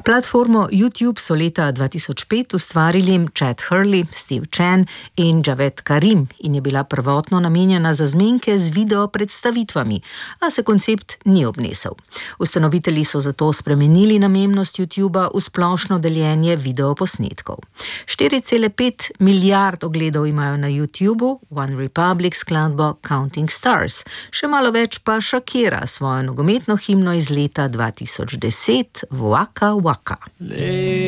Platformo YouTube so leta 2005 ustvarili Chad Hurley, Steve Chen in Javed Karim in je bila prvotno namenjena za zmenke z video predstavitvami, a se koncept ni obnesel. Ustanovitelji so zato spremenili namembnost YouTuba v splošno deljenje videoposnetkov. 4,5 milijard ogledov imajo na YouTubu One Republic skladbo Counting Stars, še malo več pa Shakira svojo nogometno himno iz leta 2010 Waka Waka.